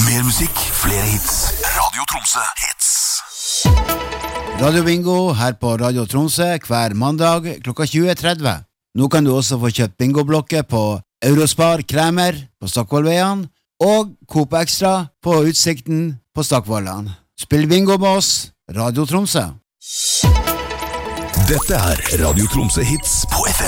Mer musikk, flere hits. Radio Tromsø hits. Radio Bingo her på Radio Tromsø hver mandag klokka 20.30. Nå kan du også få kjøpt bingoblokker på Eurospar Kremer på Stockvollveien og Coop Extra på Utsikten på Stockvollan. Spill bingo med oss, Radio Tromsø. Dette Radio Tromsø hits på FM